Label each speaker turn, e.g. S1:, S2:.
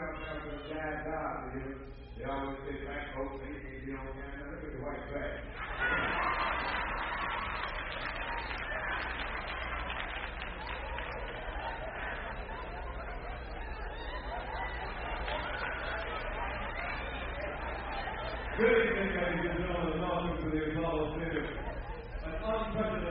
S1: out there for the jazz out here. They always say black folks ain't you know, look at the white flag. Good evening, ladies and gentlemen. Welcome to the Apollo Theater. An unprecedented